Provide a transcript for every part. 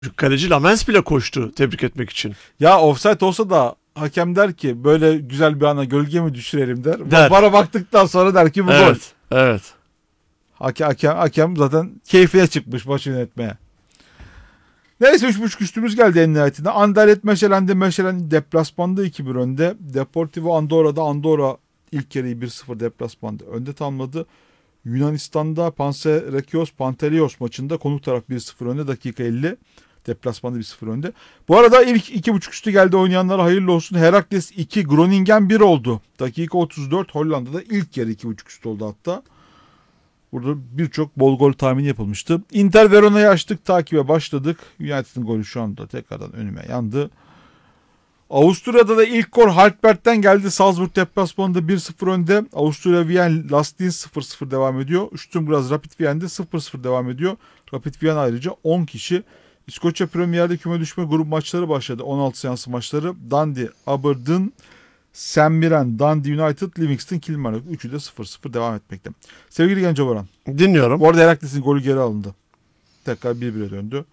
Kaleci Lamens bile koştu tebrik etmek için. Ya offside olsa da hakem der ki böyle güzel bir ana gölge mi düşürelim der. Der. Bara baktıktan sonra der ki bu gol. Evet. Hakem zaten keyfine çıkmış maçı yönetmeye. Neyse 3.5 üstümüz geldi en nihayetinde. Anderlecht Meşelen'de deplasmanda 2-1 önde. Deportivo Andorra'da Andorra ilk yarıyı 1-0 deplasmanda önde tamamladı. Yunanistan'da Panserekios Pantelios maçında konuk taraf 1-0 önde, dakika 50. Deplasmanda 1-0 önde. Bu arada ilk 2.5 üstü geldi oynayanlara hayırlı olsun. Herakles 2, Groningen 1 oldu. Dakika 34 Hollanda'da ilk yarı 2.5 üstü oldu hatta. Burada birçok bol gol tahmini yapılmıştı. Inter Verona'yı açtık, takibe başladık. United'ın golü şu anda tekrardan önüme yandı. Avusturya'da da ilk gol Halbert'ten geldi. Salzburg deplasmanında 1-0 önde. Avusturya Wien Lastins 0-0 devam ediyor. Sturm Rapid Wien'de 0-0 devam ediyor. Rapid Wien ayrıca 10 kişi. İskoçya Premier'de küme düşme grup maçları başladı. 16 seansı maçları. Dundee, Aberdeen, St Mirren, Dundee United, Livingston, Kilmarnock. Üçü de 0-0 devam etmekte. Sevgili Genco Baran. Dinliyorum. Bu arada Herakles'in golü geri alındı. Tekrar 1-1'e döndü.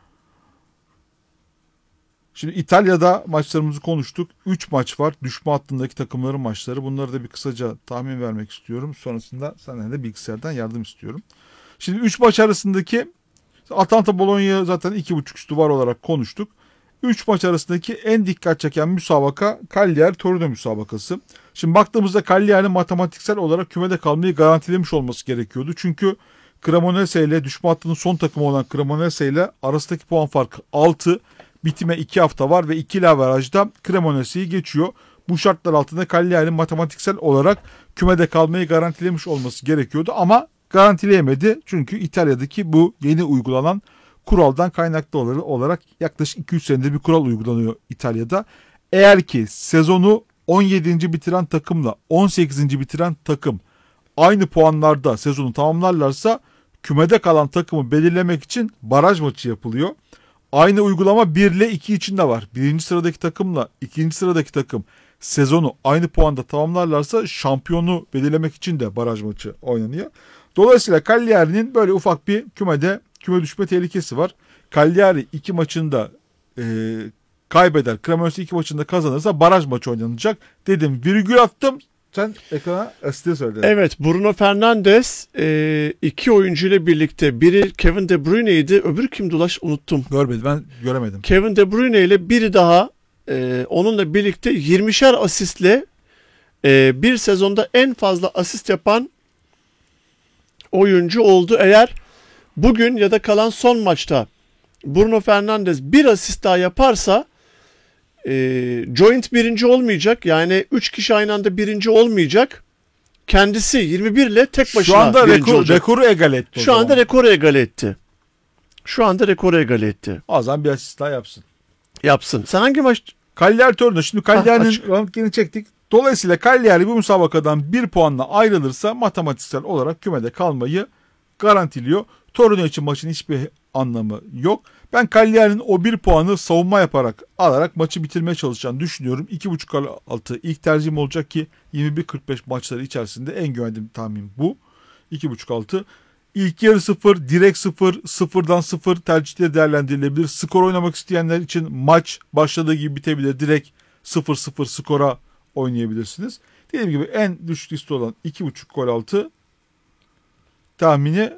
Şimdi İtalya'da maçlarımızı konuştuk. 3 maç var. Düşme hattındaki takımların maçları. Bunları da bir kısaca tahmin vermek istiyorum. Sonrasında senden de bilgisayardan yardım istiyorum. Şimdi 3 maç arasındaki Atalanta Bologna zaten 2.5 üstü var olarak konuştuk. 3 maç arasındaki en dikkat çeken müsabaka Cagliari Torino müsabakası. Şimdi baktığımızda Cagliari'nin matematiksel olarak kümede kalmayı garantilemiş olması gerekiyordu. Çünkü Cremonese ile düşme hattının son takımı olan Cremonese ile arasındaki puan farkı 6. Bitime 2 hafta var ve ikili averajda Cremonese'yi geçiyor. Bu şartlar altında Cagliari'nin matematiksel olarak kümede kalmayı garantilemiş olması gerekiyordu ama garantileyemedi. Çünkü İtalya'daki bu yeni uygulanan kuraldan kaynaklı olarak yaklaşık 200 senedir bir kural uygulanıyor İtalya'da. Eğer ki sezonu 17. bitiren takımla 18. bitiren takım aynı puanlarda sezonu tamamlarlarsa kümede kalan takımı belirlemek için baraj maçı yapılıyor. Aynı uygulama 1 ile 2 için de var. Birinci sıradaki takımla ikinci sıradaki takım sezonu aynı puanda tamamlarlarsa şampiyonu belirlemek için de baraj maçı oynanıyor. Dolayısıyla Cagliari'nin böyle ufak bir küme düşme tehlikesi var. Cagliari 2 maçında kaybeder. Cremonese 2 maçında kazanırsa baraj maçı oynanacak. Dedim, virgül attım. Sen ekrana asitleri söyledin. Evet, Bruno Fernandes 2 oyuncuyla birlikte, biri Kevin De Bruyne'ydi, öbürü kimdi ulaş unuttum. Görmedim, ben göremedim. Kevin De Bruyne ile biri daha onunla birlikte 20'şer asistle bir sezonda en fazla asist yapan oyuncu oldu. Eğer bugün ya da kalan son maçta Bruno Fernandes bir asist daha yaparsa joint birinci olmayacak. Yani 3 kişi aynı anda birinci olmayacak. Kendisi 21 ile tek başına şu anda birinci olacak. rekoru egal etti. Şu anda rekoru egal etti. O zaman bir asist daha yapsın. Yapsın. Sen hangi maç? Cagliari Torino. Şimdi Cagliari'nin röntgenini çektik. Dolayısıyla Cagliari bu müsabakadan 1 puanla ayrılırsa matematiksel olarak kümede kalmayı garantiliyor. Torino için maçın hiçbir anlamı yok. Ben Cagliari'nin o 1 puanı savunma yaparak alarak maçı bitirmeye çalışacağını düşünüyorum. 2.5 altı ilk tercihim olacak ki 21-45 maçları içerisinde en güvendiğim tahmin bu. 2.5 altı. İlk yarı 0, direkt 0, 0'dan 0 tercihleri değerlendirilebilir. Skor oynamak isteyenler için maç başladığı gibi bitebilir. Direkt 0-0 skora oynayabilirsiniz. Dediğim gibi en düşük liste olan 2.5 gol altı tahmini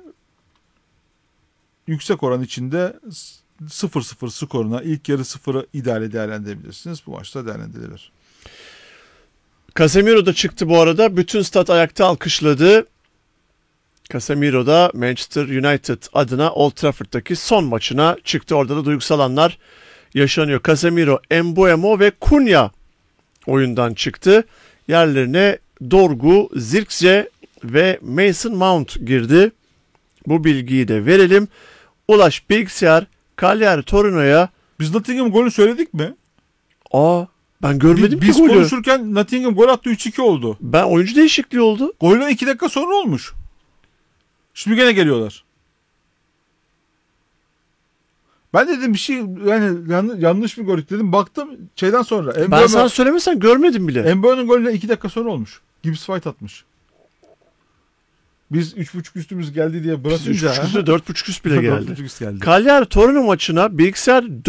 yüksek oran içinde 0-0 skoruna ilk yarı 0'ı ideale değerlendirebilirsiniz. Bu maçta değerlendirilir. Casemiro da çıktı bu arada. Bütün stat ayakta alkışladı. Casemiro da Manchester United adına Old Trafford'daki son maçına çıktı. Orada da duygusal anlar yaşanıyor. Casemiro, Mbeumo ve Cunha oyundan çıktı. Yerlerine Dorgu, Zirkzee ve Mason Mount girdi. Bu bilgiyi de verelim. Ulaş bilgisayar Cagliari Torino'ya. Biz Nottingham golü söyledik mi? Ben görmedim ki biz golü. Biz konuşurken Nottingham gol attı, 3-2 oldu. Ben oyuncu değişikliği oldu. Golden 2 dakika sonra olmuş. Şimdi gene geliyorlar. Ben dedim bir şey yani yanlış mı gördük dedim. Baktım şeyden sonra. Ben sana söylemesen görmedim bile. Mbeumo'nun golüne 2 dakika sonra olmuş. Gibbs White atmış. Biz 3.5 üstümüz geldi diye Biz bırakınca 3.5 üstü 4.5 üst bile geldi. 4.5 üst geldi. Cagliari Torino maçına bilgisayar